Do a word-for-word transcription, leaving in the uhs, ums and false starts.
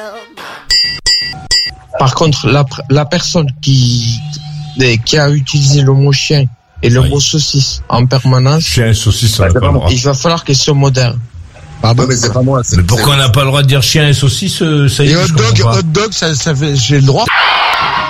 Par contre, la, la personne qui, qui a utilisé le mot chien et le oui. mot saucisse en permanence, chien et saucisse, ça bah, va il va falloir qu'elle soit moderne. Ah bon, mais c'est pas moi. C'est, mais pourquoi on n'a pas le droit de dire chien et saucisse, ça y est, et hot dog, hot dog, ça, ça fait, j'ai le droit.